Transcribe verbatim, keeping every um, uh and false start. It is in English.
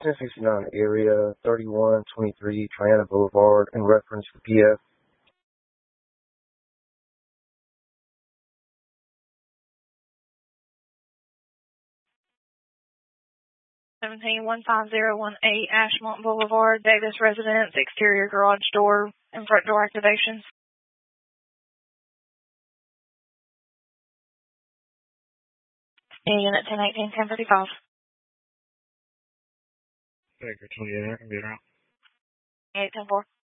ten sixty-nine area, thirty-one twenty-three Triana Boulevard, in reference to P F. seventeen one five zero one eight Ashmont Boulevard, Davis Residence, exterior garage door and front door activations. Unit ten eighteen ten fifty-five. Baker twenty-eight, I can be around. eight ten four.